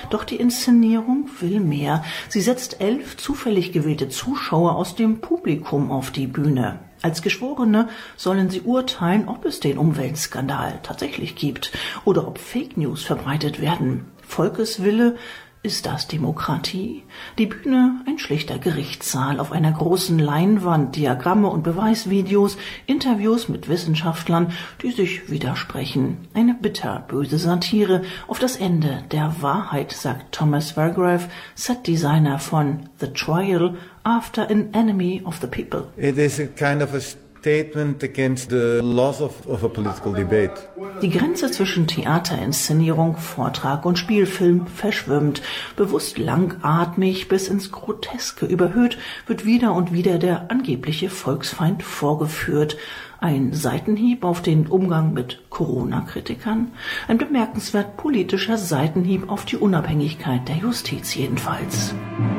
Doch die Inszenierung will mehr. Sie setzt 11 zufällig gewählte Zuschauer aus dem Publikum auf die Bühne. Als Geschworene sollen sie urteilen, ob es den Umweltskandal tatsächlich gibt oder ob Fake News verbreitet werden. Volkeswille, ist das Demokratie? Die Bühne, ein schlichter Gerichtssaal auf einer großen Leinwand, Diagramme und Beweisvideos, Interviews mit Wissenschaftlern, die sich widersprechen. Eine bitterböse Satire auf das Ende der Wahrheit, sagt Thomas Wargrave, Setdesigner von The Trial, after an enemy of the people. It is a kind of a statement against the loss of a political debate. Die Grenze zwischen Theaterinszenierung, Vortrag und Spielfilm verschwimmt. Bewusst langatmig bis ins Groteske überhöht wird wieder und wieder der angebliche Volksfeind vorgeführt. Ein Seitenhieb auf den Umgang mit Corona-Kritikern? Ein bemerkenswert politischer Seitenhieb auf die Unabhängigkeit der Justiz jedenfalls.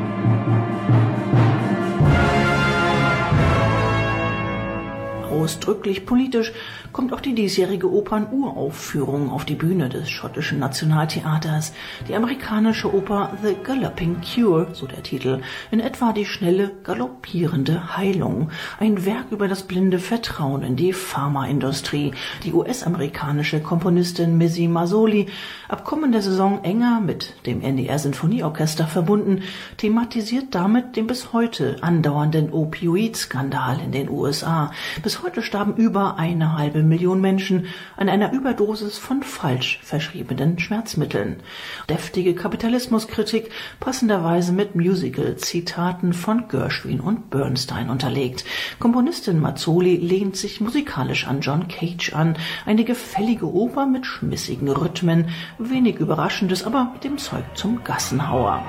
Ausdrücklich politisch kommt auch die diesjährige Opernuraufführung auf die Bühne des schottischen Nationaltheaters. Die amerikanische Oper The Galloping Cure, so der Titel, in etwa die schnelle, galoppierende Heilung. Ein Werk über das blinde Vertrauen in die Pharmaindustrie. Die US-amerikanische Komponistin Missy Mazzoli, ab kommender Saison enger mit dem NDR-Sinfonieorchester verbunden, thematisiert damit den bis heute andauernden Opioid-Skandal in den USA. Bis heute starben über 1,5 Million Menschen an einer Überdosis von falsch verschriebenen Schmerzmitteln. Deftige Kapitalismuskritik, passenderweise mit Musical-Zitaten von Gershwin und Bernstein unterlegt. Komponistin Mazzoli lehnt sich musikalisch an John Cage an. Eine gefällige Oper mit schmissigen Rhythmen, wenig Überraschendes, aber dem Zeug zum Gassenhauer.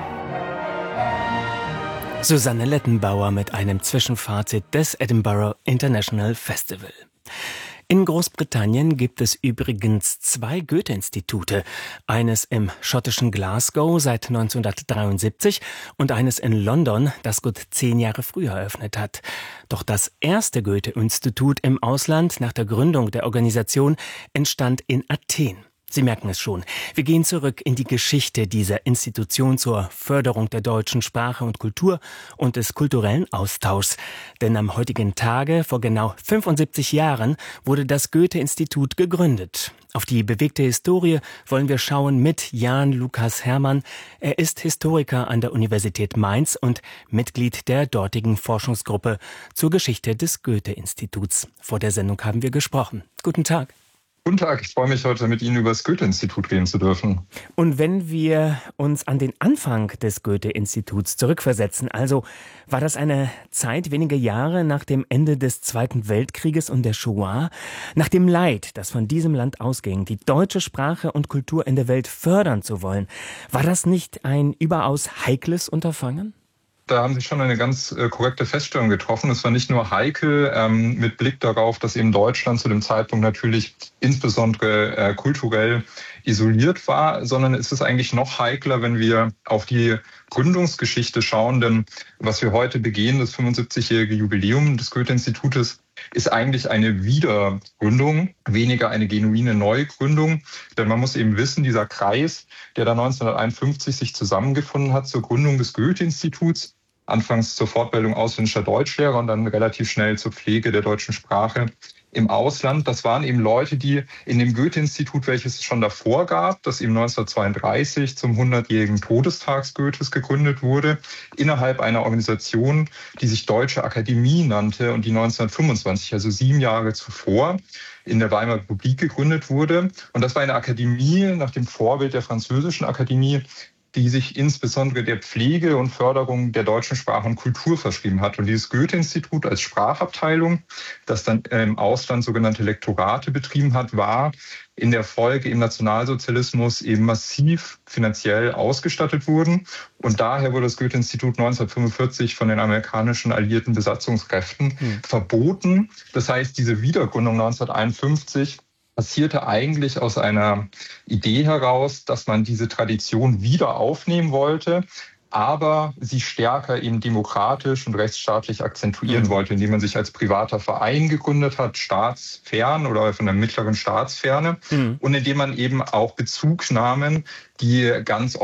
Susanne Lettenbauer mit einem Zwischenfazit des Edinburgh International Festival. In Großbritannien gibt es übrigens 2 Goethe-Institute. Eines im schottischen Glasgow seit 1973 und eines in London, das gut 10 Jahre früher eröffnet hat. Doch das erste Goethe-Institut im Ausland nach der Gründung der Organisation entstand in Athen. Sie merken es schon. Wir gehen zurück in die Geschichte dieser Institution zur Förderung der deutschen Sprache und Kultur und des kulturellen Austauschs. Denn am heutigen Tage, vor genau 75 Jahren, wurde das Goethe-Institut gegründet. Auf die bewegte Historie wollen wir schauen mit Jan Lukas Herrmann. Er ist Historiker an der Universität Mainz und Mitglied der dortigen Forschungsgruppe zur Geschichte des Goethe-Instituts. Vor der Sendung haben wir gesprochen. Guten Tag. Guten Tag, ich freue mich, heute mit Ihnen über das Goethe-Institut reden zu dürfen. Und wenn wir uns an den Anfang des Goethe-Instituts zurückversetzen, also war das eine Zeit wenige Jahre nach dem Ende des Zweiten Weltkrieges und der Shoah, nach dem Leid, das von diesem Land ausging, die deutsche Sprache und Kultur in der Welt fördern zu wollen, war das nicht ein überaus heikles Unterfangen? Da haben Sie schon eine ganz korrekte Feststellung getroffen. Es war nicht nur heikel mit Blick darauf, dass eben Deutschland zu dem Zeitpunkt natürlich insbesondere kulturell isoliert war, sondern es ist eigentlich noch heikler, wenn wir auf die Gründungsgeschichte schauen. Denn was wir heute begehen, das 75-jährige Jubiläum des Goethe-Institutes, ist eigentlich eine Wiedergründung, weniger eine genuine Neugründung. Denn man muss eben wissen, dieser Kreis, der da 1951 sich zusammengefunden hat zur Gründung des Goethe-Instituts, anfangs zur Fortbildung ausländischer Deutschlehrer und dann relativ schnell zur Pflege der deutschen Sprache im Ausland. Das waren eben Leute, die in dem Goethe-Institut, welches es schon davor gab, das eben 1932 zum 100-jährigen Todestag Goethes gegründet wurde, innerhalb einer Organisation, die sich Deutsche Akademie nannte und die 1925, also 7 Jahre zuvor, in der Weimarer Republik gegründet wurde. Und das war eine Akademie nach dem Vorbild der französischen Akademie, die sich insbesondere der Pflege und Förderung der deutschen Sprache und Kultur verschrieben hat. Und dieses Goethe-Institut als Sprachabteilung, das dann im Ausland sogenannte Lektorate betrieben hat, war in der Folge im Nationalsozialismus eben massiv finanziell ausgestattet wurden. Und daher wurde das Goethe-Institut 1945 von den amerikanischen alliierten Besatzungskräften verboten. Das heißt, diese Wiedergründung 1951 passierte eigentlich aus einer Idee heraus, dass man diese Tradition wieder aufnehmen wollte, aber sie stärker eben demokratisch und rechtsstaatlich akzentuieren wollte, indem man sich als privater Verein gegründet hat, staatsfern oder von der mittleren Staatsferne, und indem man eben auch Bezugnahmen, die ganz